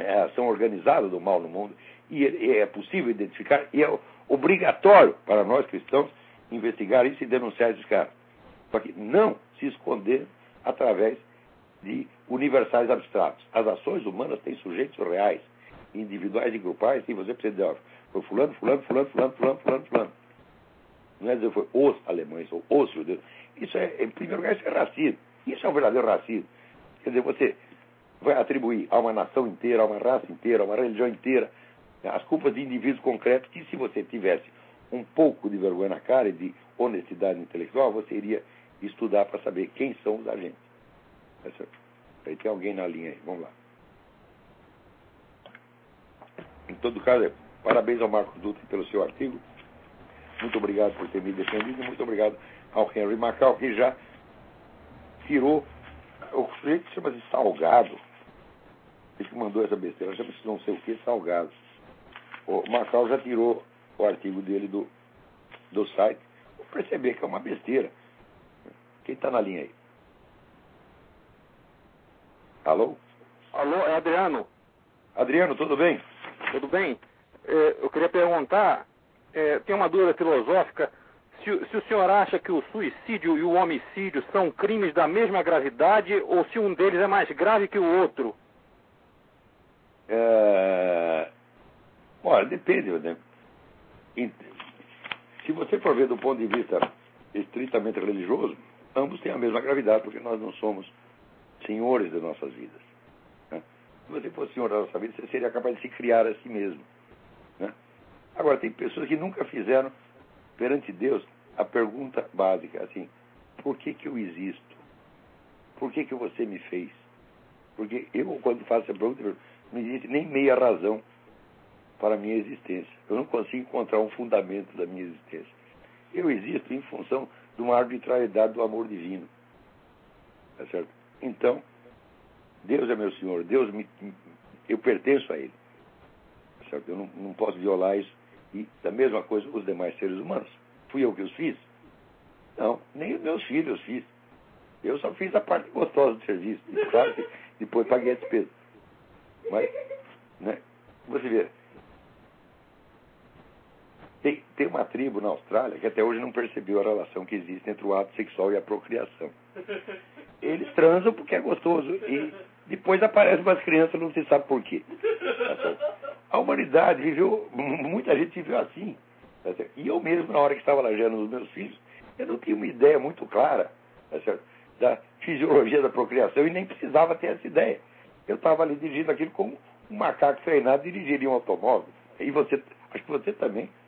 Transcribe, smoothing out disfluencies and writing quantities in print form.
a ação organizada do mal no mundo, e é possível identificar, e é obrigatório para nós cristãos investigar isso e denunciar esses caras. Só que não se esconder através de universais abstratos. As ações humanas têm sujeitos reais, individuais e grupais, e você precisa dizer, foi fulano. Não é dizer foi os alemães ou os judeus. Isso em primeiro lugar, isso é racismo. Isso é um verdadeiro racismo. Quer dizer, você vai atribuir a uma nação inteira, a uma raça inteira, a uma religião inteira, as culpas de indivíduos concretos, que se você tivesse um pouco de vergonha na cara e de honestidade intelectual, você iria estudar para saber quem são os agentes. Tá certo? Aí tem alguém na linha aí, vamos lá. Em todo caso, parabéns ao Marcos Dutra pelo seu artigo. Muito obrigado por ter me defendido e muito obrigado ao Henry Macau, que já tirou o sujeito que chama de Salgado. Ele que mandou essa besteira, chama-se não sei o que, Salgado. O Macau já tirou o artigo dele do site. Vou perceber que é uma besteira. Quem está na linha aí? Alô? Alô, é Adriano. Adriano, tudo bem? Tudo bem? Eu queria perguntar, tem uma dúvida filosófica, se o senhor acha que o suicídio e o homicídio são crimes da mesma gravidade ou se um deles é mais grave que o outro? Olha, depende, né? Se você for ver do ponto de vista estritamente religioso, ambos têm a mesma gravidade, porque nós não somos senhores de nossas vidas. Né? Se você fosse senhor da nossa vida, você seria capaz de se criar a si mesmo. Né? Agora, tem pessoas que nunca fizeram perante Deus a pergunta básica, assim, por que eu existo? Por que você me fez? Porque eu, quando faço essa pergunta, não existe nem meia razão para a minha existência. Eu não consigo encontrar um fundamento da minha existência. Eu existo em função de uma arbitrariedade do amor divino. Tá certo? Então, Deus é meu Senhor. Eu pertenço a Ele. Tá certo? Eu não posso violar isso. E da mesma coisa os demais seres humanos. Fui eu que os fiz? Não, nem os meus filhos fiz. Eu só fiz a parte gostosa do serviço. E, claro que depois paguei a despesa. Mas, né, você vê, tem uma tribo na Austrália que até hoje não percebeu a relação que existe entre o ato sexual e a procriação. Eles transam porque é gostoso e depois aparecem umas crianças, não se sabe por quê. A humanidade viveu, muita gente viveu assim. E eu mesmo, na hora que estava lajeando os meus filhos, eu não tinha uma ideia muito clara da fisiologia da procriação e nem precisava ter essa ideia. Eu estava ali dirigindo aquilo como um macaco treinado dirigiria um automóvel. E você, acho que você também